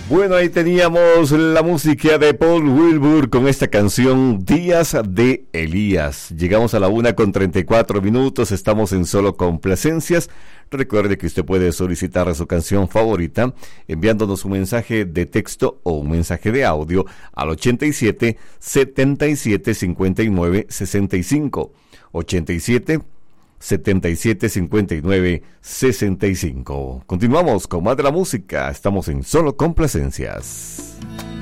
Bueno, ahí teníamos la música de Paul Wilbur con esta canción Días de Elías. Llegamos a la 1:34, estamos en Solo Complacencias. Recuerde que usted puede solicitar su canción favorita enviándonos un mensaje de texto o un mensaje de audio al 87 77 59 65. 87 77 59 65. Continuamos con más de la música. Estamos en Solo Complacencias.